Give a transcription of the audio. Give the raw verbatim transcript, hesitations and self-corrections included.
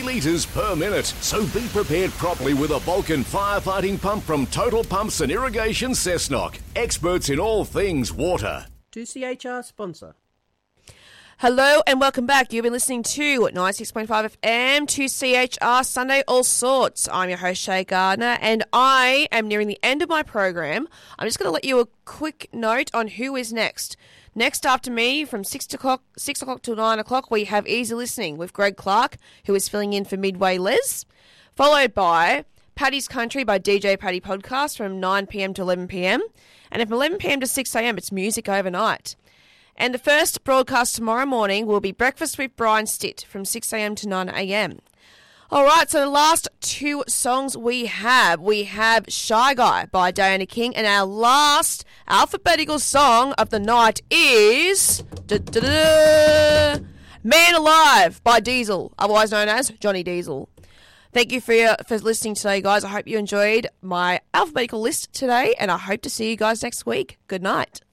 litres per minute. So be prepared properly with a Vulcan firefighting pump from Total Pumps and Irrigation Cessnock. Experts in all things water. two C H R sponsor. Hello and welcome back. You've been listening to ninety-six point five F M, two C H R Sunday All Sorts. I'm your host, Shay Gardner, and I am nearing the end of my program. I'm just going to let you a quick note on who is next. Next after me, from six o'clock, six o'clock till nine o'clock, we have Easy Listening with Greg Clark, who is filling in for Midway Les, followed by Paddy's Country by D J Paddy Podcast from nine p.m. to eleven p.m. And from eleven p.m. to six a.m., it's Music Overnight. And the first broadcast tomorrow morning will be Breakfast with Brian Stitt from six a.m. to nine a.m. All right, so the last two songs we have, we have Shy Guy by Diana King, and our last alphabetical song of the night is Man Alive by Diesel, otherwise known as Johnny Diesel. Thank you for, your, for listening today, guys. I hope you enjoyed my alphabetical list today, and I hope to see you guys next week. Good night.